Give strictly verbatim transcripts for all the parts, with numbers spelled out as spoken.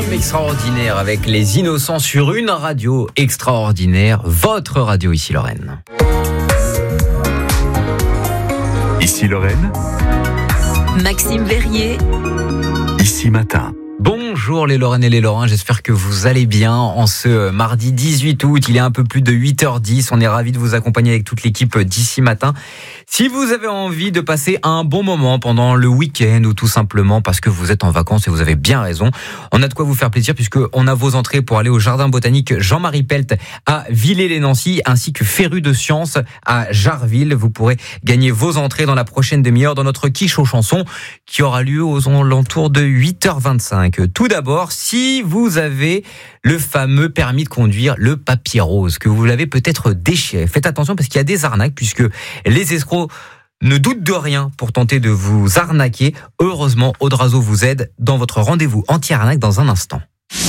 Rythme extraordinaire avec les innocents sur une radio extraordinaire, votre radio ici Lorraine. Ici Lorraine. Maxime Verrier. Ici Matin. Bonjour les Lorraines et les Lorrains, j'espère que vous allez bien en ce mardi dix-huit août, il est un peu plus de huit heures dix, on est ravis de vous accompagner avec toute l'équipe d'ici matin. Si vous avez envie de passer un bon moment pendant le week-end ou tout simplement parce que vous êtes en vacances et vous avez bien raison, on a de quoi vous faire plaisir puisqu'on a vos entrées pour aller au jardin botanique Jean-Marie Pelt à Villers-les-Nancy ainsi que Féru de Sciences à Jarville. Vous pourrez gagner vos entrées dans la prochaine demi-heure dans notre quiche aux chansons qui aura lieu aux alentours de huit heures vingt-cinq. Tout d'abord, si vous avez le fameux permis de conduire, le papier rose, que vous l'avez peut-être déchiré, faites attention parce qu'il y a des arnaques puisque les escrocs ne doutent de rien pour tenter de vous arnaquer. Heureusement, Audrazo vous aide dans votre rendez-vous anti-arnaque dans un instant.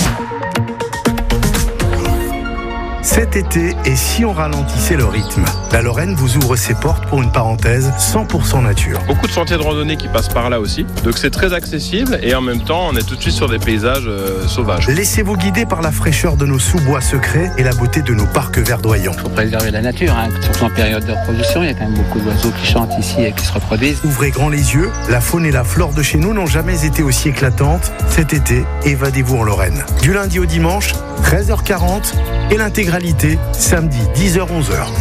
Cet été, et si on ralentissait le rythme ? La Lorraine vous ouvre ses portes pour une parenthèse cent pour cent nature. Beaucoup de sentiers de randonnée qui passent par là aussi, donc c'est très accessible et en même temps on est tout de suite sur des paysages euh, sauvages. Laissez-vous guider par la fraîcheur de nos sous-bois secrets et la beauté de nos parcs verdoyants. Il faut préserver la nature, hein. Surtout en période de reproduction, il y a quand même beaucoup d'oiseaux qui chantent ici et qui se reproduisent. Ouvrez grand les yeux, la faune et la flore de chez nous n'ont jamais été aussi éclatantes. Cet été, évadez-vous en Lorraine. Du lundi au dimanche, treize heures quarante et l'intégralité, samedi dix heures onze heures.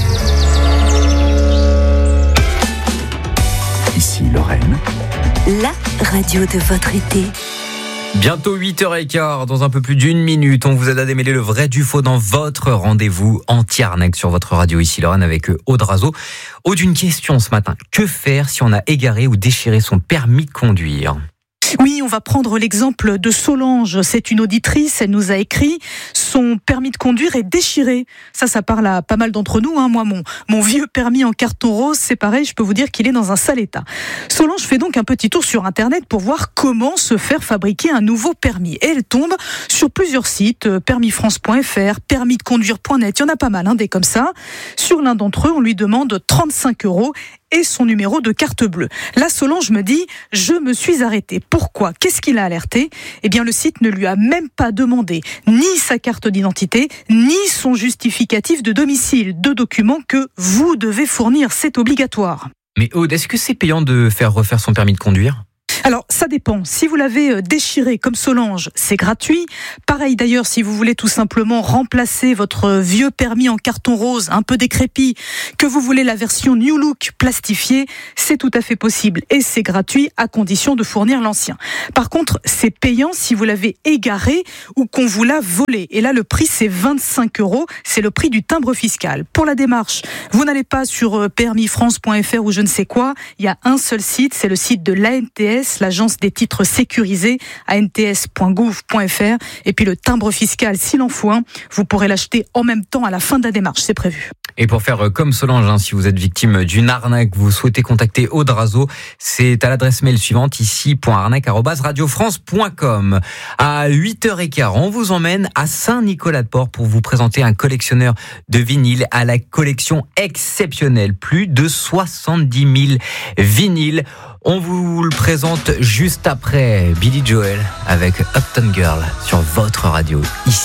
Ici Lorraine. La radio de votre été. Bientôt huit heures quinze, dans un peu plus d'une minute, on vous aide à démêler le vrai du faux dans votre rendez-vous anti-arnaque sur votre radio ici Lorraine avec Audrazo. Aude, une question ce matin, que faire si on a égaré ou déchiré son permis de conduire ? Oui, on va prendre l'exemple de Solange. C'est une auditrice, elle nous a écrit « Son permis de conduire est déchiré ». Ça, ça parle à pas mal d'entre nous. Hein. Moi, mon, mon vieux permis en carton rose, c'est pareil, je peux vous dire qu'il est dans un sale état. Solange fait donc un petit tour sur Internet pour voir comment se faire fabriquer un nouveau permis. Et elle tombe sur plusieurs sites, permis france point f r, permis de conduire point net, il y en a pas mal, hein, des comme ça. Sur l'un d'entre eux, on lui demande trente-cinq euros et son numéro de carte bleue. Là, Solange me dit « Je me suis arrêtée ». Pourquoi ? Qu'est-ce qu'il a alerté ? Eh bien, le site ne lui a même pas demandé ni sa carte d'identité, ni son justificatif de domicile. Deux documents que vous devez fournir, c'est obligatoire. Mais Aude, est-ce que c'est payant de faire refaire son permis de conduire ? Alors, ça dépend. Si vous l'avez déchiré comme Solange, c'est gratuit. Pareil d'ailleurs, si vous voulez tout simplement remplacer votre vieux permis en carton rose, un peu décrépit, que vous voulez la version New Look plastifiée, c'est tout à fait possible. Et c'est gratuit à condition de fournir l'ancien. Par contre, c'est payant si vous l'avez égaré ou qu'on vous l'a volé. Et là, le prix, c'est vingt-cinq euros. C'est le prix du timbre fiscal. Pour la démarche, vous n'allez pas sur permis france point f r ou je ne sais quoi. Il y a un seul site, c'est le site de l'A N T S, l'agence des titres sécurisés, a n t s point gouv point f r. Et puis le timbre fiscal, s'il en faut un, vous pourrez l'acheter en même temps à la fin de la démarche, c'est prévu. Et pour faire comme Solange, hein, si vous êtes victime d'une arnaque, vous souhaitez contacter Audrazo, c'est à l'adresse mail suivante, ici point arnaque arobase radio france point com. À huit heures quinze, on vous emmène à Saint-Nicolas-de-Port pour vous présenter un collectionneur de vinyles à la collection exceptionnelle. Plus de soixante-dix mille vinyles. On vous le présente juste après Billy Joel avec Uptown Girl sur votre radio ici.